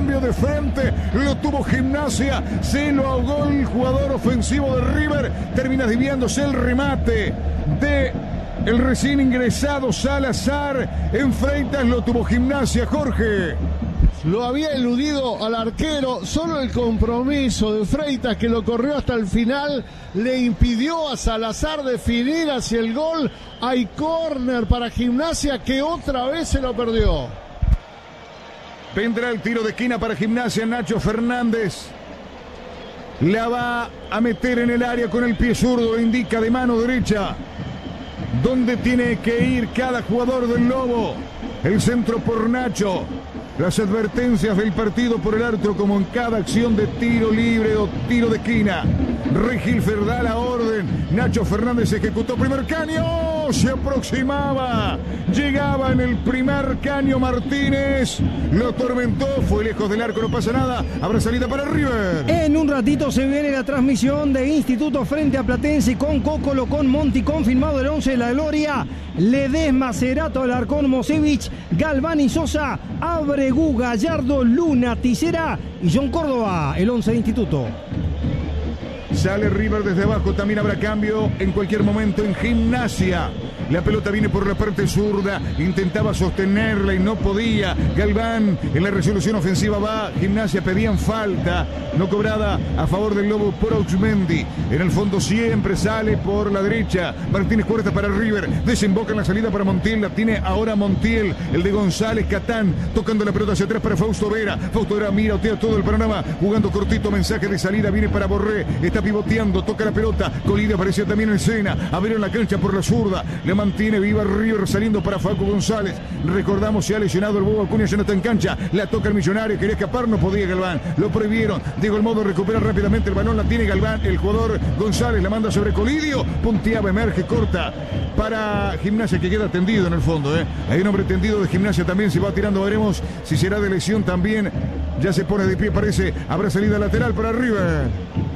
cambio de frente, lo tuvo Gimnasia, se lo ahogó el jugador ofensivo de River, termina desviándose el remate de el recién ingresado Salazar. En Freitas lo tuvo Gimnasia, Jorge. Lo había eludido al arquero, solo el compromiso de Freitas, que lo corrió hasta el final, le impidió a Salazar definir hacia el gol. Hay córner para Gimnasia, que otra vez se lo perdió. Vendrá el tiro de esquina para Gimnasia. Nacho Fernández la va a meter en el área con el pie zurdo, indica de mano derecha dónde tiene que ir cada jugador del Lobo. El centro por Nacho. Las advertencias del partido por el árbitro, como en cada acción de tiro libre o tiro de esquina. Regilfer da la orden. Nacho Fernández ejecutó primer caño. Se aproximaba. Llegaba en el primer caño Martínez. Lo atormentó. Fue lejos del arco. No pasa nada. Habrá salida para River. En un ratito se viene la transmisión de Instituto frente a Platense con Cocolo, con Monti, confirmado el 11 de la Gloria. Ledesma, Cerato, Alarcón, Mosevich, Galván y Sosa, Abregu, Gallardo, Luna, Tisera y John Córdoba, el 11 de Instituto. Sale River desde abajo, también habrá cambio en cualquier momento en Gimnasia. La pelota viene por la parte zurda, intentaba sostenerla y no podía. Galván en la resolución ofensiva va. Gimnasia pedían falta, no cobrada a favor del Lobo por Auxmendi. En el fondo siempre sale por la derecha. Martínez Cuarta para River, desemboca en la salida para Montiel. La tiene ahora Montiel, el de González Catán, tocando la pelota hacia atrás para Fausto Vera. Fausto Vera mira, otea todo el panorama, jugando cortito, mensaje de salida, viene para Borré, está pivoteando, toca la pelota. Colide aparecía también en escena, a ver en la cancha por la zurda. Le mantiene viva River, saliendo para Facu González. Recordamos, se ha lesionado el Bobo Acuña, ya no está en cancha. La toca el Millonario, quería escapar, no podía Galván. Lo prohibieron. Diego el modo recupera rápidamente el balón, la tiene Galván. El jugador González la manda sobre Colidio. Punteaba, emerge, corta para Gimnasia, que queda tendido en el fondo. Hay un hombre tendido de Gimnasia también, se va tirando. Veremos si será de lesión también. Ya se pone de pie, parece. Habrá salida lateral para River.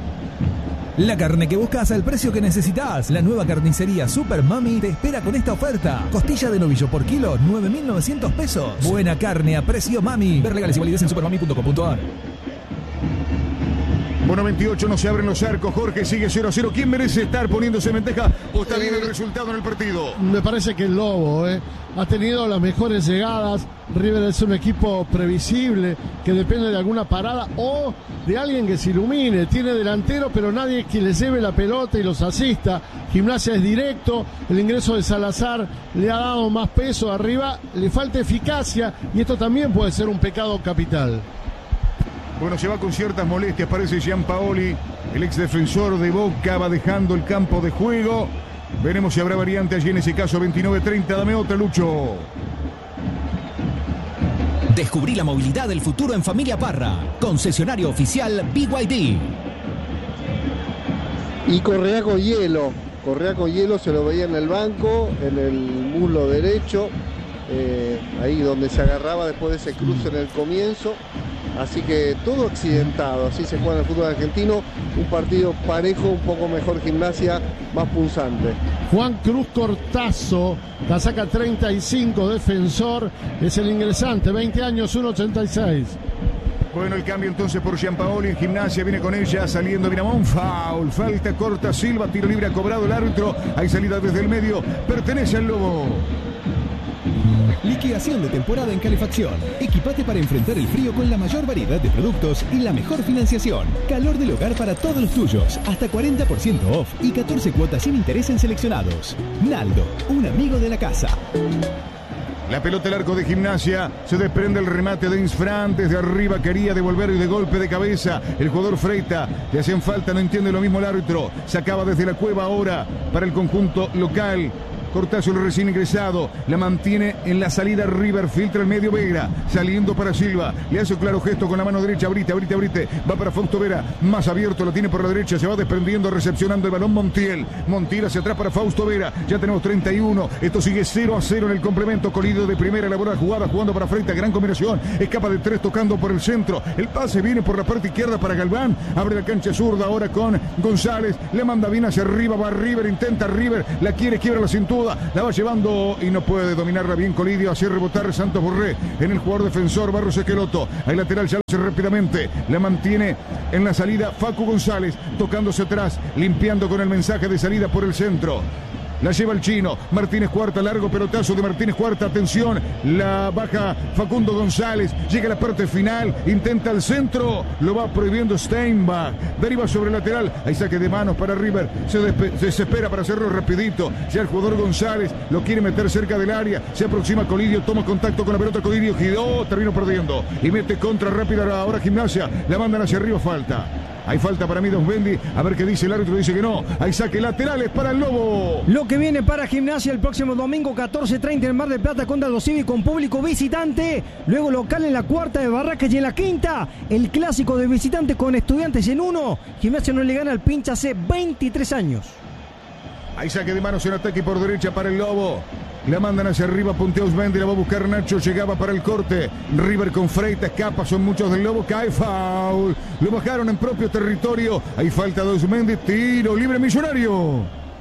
La carne que buscas al precio que necesitas. La nueva carnicería Super Mami te espera con esta oferta. Costilla de novillo por kilo, 9.900 pesos. Buena carne a precio Mami. Ver legales y validez en supermami.com.ar. Bueno, 28, no se abren los arcos. Jorge sigue 0-0. ¿Quién merece estar poniéndose en ventaja o está bien el resultado en el partido? Me parece que el Lobo ha tenido las mejores llegadas. River es un equipo previsible que depende de alguna parada o de alguien que se ilumine. Tiene delantero, pero nadie que le lleve la pelota y los asista. Gimnasia es directo. El ingreso de Salazar le ha dado más peso arriba. Le falta eficacia y esto también puede ser un pecado capital. Bueno, se va con ciertas molestias, parece Gianpaoli, el ex defensor de Boca, va dejando el campo de juego. Veremos si habrá variante allí en ese caso. 29-30, dame otra, Lucho. Descubrí la movilidad del futuro en Familia Parra, concesionario oficial BYD. Y Correa con hielo se lo veía en el banco, en el muslo derecho, ahí donde se agarraba después de ese cruce en el comienzo. Así que todo accidentado, así se juega en el fútbol argentino, un partido parejo, un poco mejor Gimnasia, más punzante. Juan Cruz Cortazo, la saca 35, defensor, es el ingresante, 20 años, 1.86. Bueno, el cambio entonces por Gianpaoli en Gimnasia, viene con ella, saliendo Miramón, foul, falta corta Silva, tiro libre, ha cobrado el árbitro, hay salida desde el medio, pertenece al Lobo. Liquidación de temporada en calefacción. Equipate para enfrentar el frío con la mayor variedad de productos y la mejor financiación. Calor del hogar para todos los tuyos. Hasta 40% off y 14 cuotas sin interés en seleccionados. Naldo, un amigo de la casa. La pelota al arco de Gimnasia, se desprende el remate de Insfran, desde arriba quería devolver y de golpe de cabeza el jugador Freita, le hacían falta, no entiende lo mismo el árbitro, sacaba desde la cueva ahora para el conjunto local. Cortazo, el recién ingresado, la mantiene en la salida River, filtra el medio Vera, saliendo para Silva, le hace un claro gesto con la mano derecha, abrite, va para Fausto Vera, más abierto, lo tiene por la derecha, se va desprendiendo, recepcionando el balón Montiel hacia atrás para Fausto Vera, ya tenemos 31, esto sigue 0-0 en el complemento, Colidio de primera, elabora jugada, jugando para Freita, gran combinación, escapa de 3 tocando por el centro, el pase viene por la parte izquierda para Galván, abre la cancha zurda ahora con González, le manda bien hacia arriba, va River, intenta River, la quiere, quiebra la cintura, zurda, la va llevando y no puede dominarla bien Colidio, hacia rebotar Santos Borré en el jugador defensor Barros Esqueloto. Hay lateral, ya lo hace rápidamente, la mantiene en la salida Facu González, tocándose atrás, limpiando con el mensaje de salida por el centro. La lleva el chino, Martínez Cuarta, largo pelotazo de Martínez Cuarta, atención, la baja Facundo González, llega a la parte final, intenta el centro, lo va prohibiendo Steinbach, deriva sobre el lateral, hay saque de manos para River, se desespera para hacerlo rapidito, ya el jugador González lo quiere meter cerca del área, se aproxima Colidio, toma contacto con la pelota, Colidio giró, terminó perdiendo, y mete contra rápida ahora Gimnasia, la mandan hacia arriba, falta. Hay falta para mí de Osmendi, a ver qué dice el árbitro, dice que no. Hay saque laterales para el Lobo. Lo que viene para Gimnasia el próximo domingo 14:30 en Mar del Plata contra Aldo Civi con público visitante. Luego local en la cuarta de Barracas y en la quinta el clásico de visitante con Estudiantes en 1. Gimnasia no le gana al Pincha hace 23 años. Hay saque de manos en ataque por derecha para el Lobo. La mandan hacia arriba, puntea Osmendi, la va a buscar Nacho, llegaba para el corte. River con Freita, escapa, son muchos del Lobo, cae foul. Lo bajaron en propio territorio. Hay falta de Osmendi, tiro libre Millonario.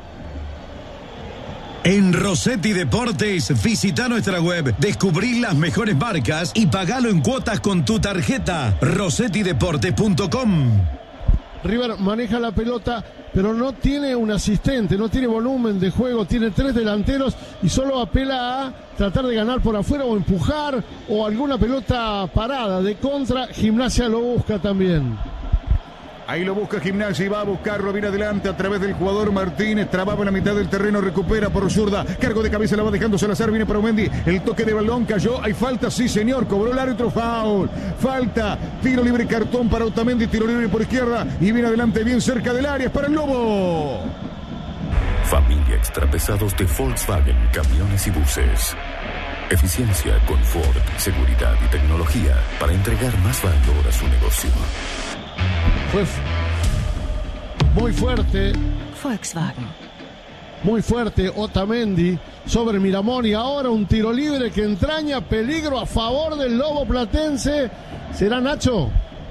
En Rossetti Deportes, visita nuestra web, descubrí las mejores marcas y pagalo en cuotas con tu tarjeta. rossettideportes.com. River maneja la pelota, pero no tiene un asistente, no tiene volumen de juego, tiene 3 delanteros y solo apela a tratar de ganar por afuera o empujar o alguna pelota parada de contra. Gimnasia lo busca también. Ahí lo busca Gimnasia y va a buscarlo, viene adelante a través del jugador Martínez, trababa en la mitad del terreno, recupera por zurda, cargo de cabeza, la va dejando Salazar, viene para Osmendi, el toque de balón cayó, hay falta, sí señor, cobró el árbitro, foul, falta, tiro libre, cartón para Otamendi, tiro libre por izquierda y viene adelante bien cerca del área, es para el Lobo. Familia Extrapesados de Volkswagen, camiones y buses. Eficiencia, confort, seguridad y tecnología para entregar más valor a su negocio. Fue muy fuerte. Volkswagen. Muy fuerte Otamendi sobre Miramón y ahora un tiro libre que entraña peligro a favor del Lobo Platense. ¿Será Nacho?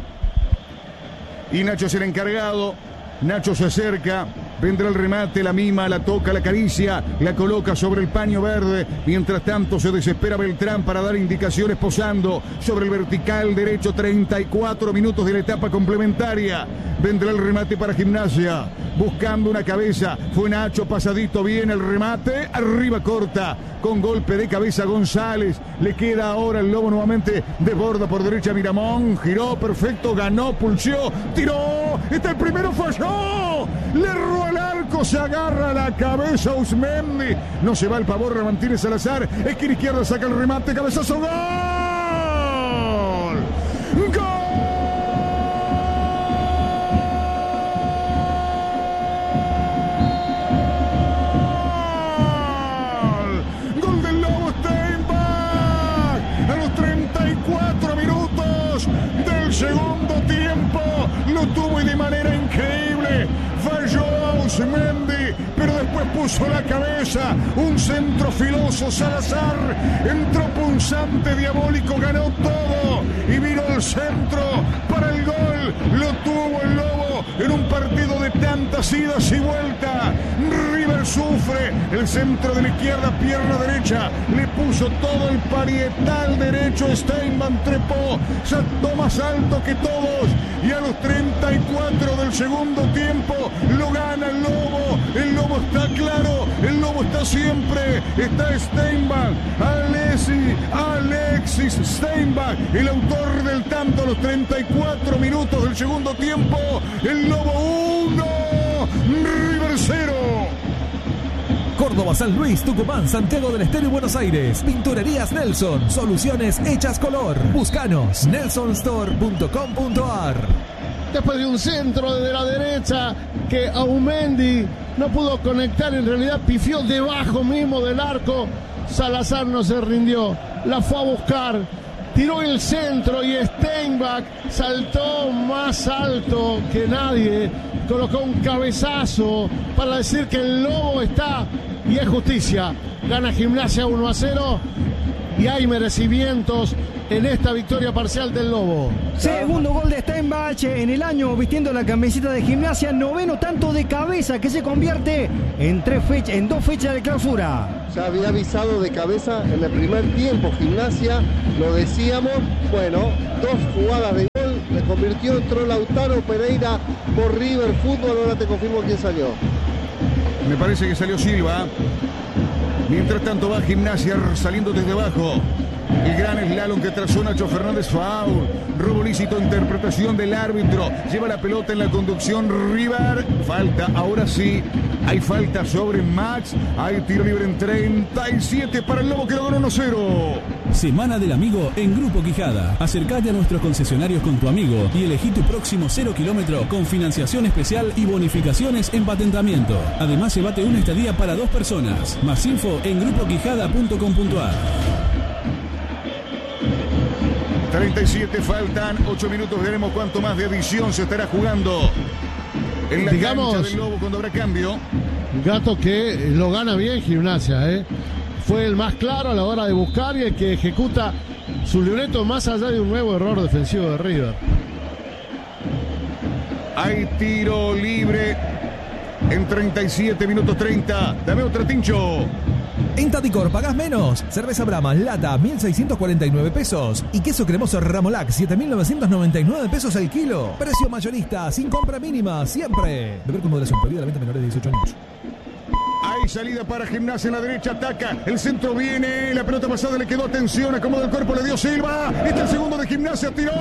Y Nacho es el encargado. Nacho se acerca, vendrá el remate, la mima, la toca, la acaricia, la coloca sobre el paño verde. Mientras tanto se desespera Beltrán para dar indicaciones posando sobre el vertical derecho. 34 minutos de la etapa complementaria. Vendrá el remate para Gimnasia, buscando una cabeza. Fue Nacho, pasadito bien el remate, arriba corta, con golpe de cabeza González. Le queda ahora el Lobo nuevamente, desborda por derecha Miramón, giró, perfecto, ganó, pulsó, tiró, está el primero, falló, le erró al arco, se agarra la cabeza Osmendi, no se va el pavor, la mantiene Salazar, esquina izquierda, saca el remate, cabezazo, gol, gol. Segundo tiempo, lo tuvo y de manera increíble, falló Osmendi, pero después puso la cabeza, un centro filoso Salazar, entró punzante, diabólico, ganó todo y vino el centro para el gol, lo tuvo el Lobo en un partido de tantas idas y vueltas. River sufre, el centro de la izquierda, pierna derecha, le puso todo el parietal derecho, Steinman trepó, saltó más alto que todos y a los 34 del segundo tiempo lo gana el Lobo está claro, el Lobo está siempre, está Steinman, Alexis Steinbach, el autor del tanto a los 34 minutos del segundo tiempo, el Lobo 1, River 0. Córdoba, San Luis, Tucumán, Santiago del Estero y Buenos Aires. Pinturerías Nelson. Soluciones hechas color. Búscanos. nelsonstore.com.ar. Después de un centro de la derecha que Aumendi no pudo conectar, en realidad pifió debajo mismo del arco. Salazar no se rindió, la fue a buscar, tiró el centro y Steinbach saltó más alto que nadie, colocó un cabezazo para decir que el Lobo está, y es justicia. Gana Gimnasia 1-0 y hay merecimientos en esta victoria parcial del Lobo. Segundo gol de Steinbach en el año vistiendo la camiseta de Gimnasia. Noveno tanto de cabeza que se convierte en 2 fechas de clausura. Ya había avisado de cabeza en el primer tiempo Gimnasia, lo decíamos. Bueno, 2 jugadas de gol, le convirtió, entró Lautaro Pereira por River Fútbol. Ahora te confirmo quién salió. Me parece que salió Silva. Mientras tanto va Gimnasia saliendo desde abajo. El gran slalom que trazó Nacho Fernández, foul. Robo lícito, interpretación del árbitro. Lleva la pelota en la conducción River. Falta, ahora sí. Hay falta sobre Max. Hay tiro libre en 37 para el Lobo que lo ganó 1-0. Semana del Amigo en Grupo Quijada. Acércate a nuestros concesionarios con tu amigo y elegí tu próximo 0 kilómetro con financiación especial y bonificaciones en patentamiento. Además, llévate una estadía para 2 personas. Más info en grupoquijada.com.ar. 37 faltan, 8 minutos, veremos cuánto más de adición se estará jugando en la cancha del Lobo cuando habrá cambio. Gato que lo gana bien Gimnasia, fue el más claro a la hora de buscar y el que ejecuta su libreto más allá de un nuevo error defensivo de River. Hay tiro libre en 37 minutos 30. Dame otra, Tincho. En Taticor pagás menos. Cerveza Brahma lata 1.649 pesos y queso cremoso Ramolac 7.999 pesos al kilo. Precio mayorista sin compra mínima siempre. Beber con moderación. Prohibida la venta a menores de 18 años. Hay salida para Gimnasia en la derecha, ataca, el centro viene, la pelota pasada le quedó, atención, acomoda el cuerpo, le dio Silva, está el segundo de Gimnasia, tiró,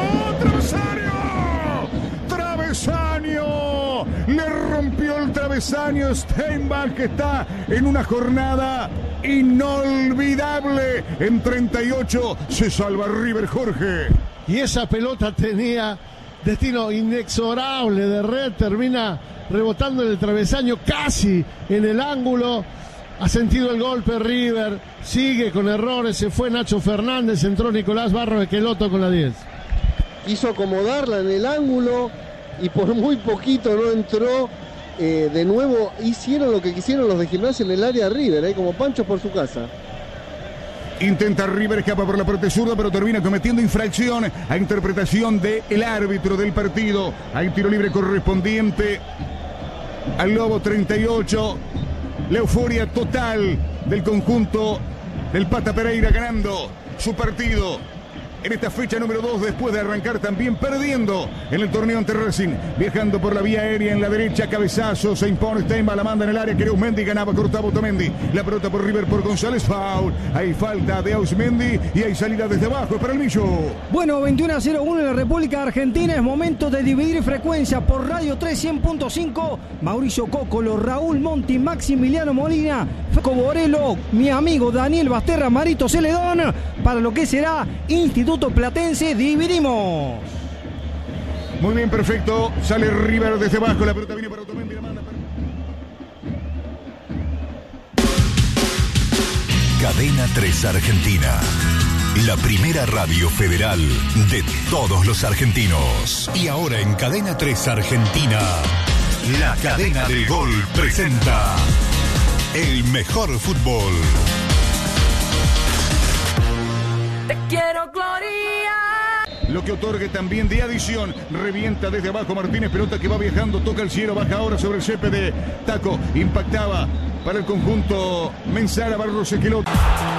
travesaño, le rompió el travesaño Steinbach, que está en una jornada inolvidable. En 38 se salva River, Jorge. Y esa pelota tenía destino inexorable de red, termina rebotando en el travesaño, casi en el ángulo. Ha sentido el golpe River, sigue con errores, se fue Nacho Fernández, entró Nicolás Barros Esqueloto con la 10. Quiso acomodarla en el ángulo y por muy poquito no entró. De nuevo hicieron lo que quisieron los de Gimnasia en el área de River, como Pancho por su casa. Intenta River, escapa por la parte zurda, pero termina cometiendo infracción a interpretación del árbitro del partido. Hay tiro libre correspondiente al Lobo. 38. La euforia total del conjunto del Pata Pereira ganando su partido en esta fecha número 2, después de arrancar también perdiendo en el torneo ante Racing. Viajando por la vía aérea en la derecha, cabezazo, se impone Steinbach, la manda en el área, que Ausmendi ganaba, cortaba Otamendi. La pelota por River, por González, foul. Hay falta de Ausmendi y hay salida desde abajo para el Millo. Bueno, 21-0-1 en la República Argentina, es momento de dividir frecuencia por Radio 3 100.5. Mauricio Cócolo, Raúl Monti, Maximiliano Molina, Feco Borello, mi amigo Daniel Basterra, Marito Celedón, para lo que será Instituto Platense. Dividimos. Muy bien, perfecto. Sale River desde abajo. La pelota viene para Otamendi. La manda para... Cadena 3 Argentina. La primera radio federal de todos los argentinos. Y ahora en Cadena 3 Argentina, la cadena del gol presenta el mejor fútbol. Te quiero, Gloria. Lo que otorgue también de adición. Revienta desde abajo Martínez, pelota que va viajando, toca el cielo, baja ahora sobre el césped de Taco. Impactaba para el conjunto Mensara, Barros Esqueloto.